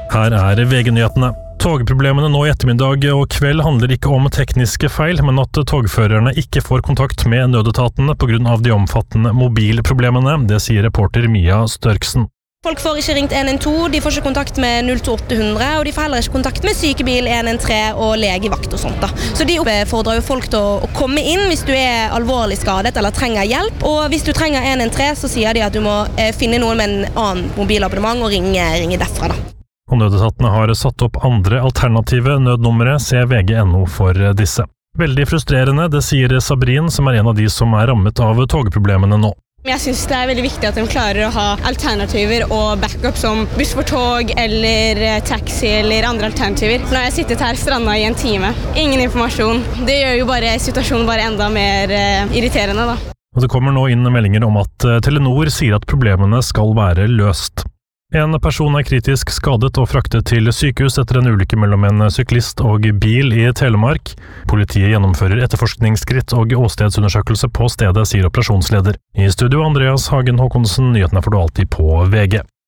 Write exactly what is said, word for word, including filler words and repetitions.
Her er V G-nyhetene. Togproblemene nå i ettermiddag og kveld handler ikke om tekniske feil, men at togførerne ikke får kontakt med nødetatene på grunn av de omfattende mobilproblemene, det sier reporter Mia Størksen. Folk får ikke ringt en en to, de får ikke kontakt med null to åtte hundre, og de får heller ikke kontakt med sykebil en en tre og legevakt og sånt da. Så de oppfordrer jo folk til å komme inn hvis du er alvorlig skadet eller trenger hjelp, og hvis du trenger en en tre så sier de at du må finne noen med en annen mobilabonnement og ringe, ringe derfra da. Og nødetatene har satt opp andre alternative nødnumre, se V G punktum N O for disse. Veldig frustrerende, det sier Sabrin, som er en av de som er rammet av togproblemene nå. Jeg synes det er veldig viktig at de klarer å ha alternativer og backup som buss for tog eller taxi eller andre alternativer. Nå har jeg sittet her stranda i en time. Ingen informasjon. Det gjør jo bare situasjonen bare enda mer uh, irriterende da. Og det kommer nå inn meldinger om at Telenor sier at problemene skal være løst. En person er kritisk skadet og fraktet til sykehus etter en ulykke mellom en syklist og bil i Telemark. Politiet gjennomfører etterforskningsskritt og åstedsundersøkelse på stedet, sier operasjonsleder. I studio Andreas Hagen Håkonsen, nyhetene får du alltid på V G.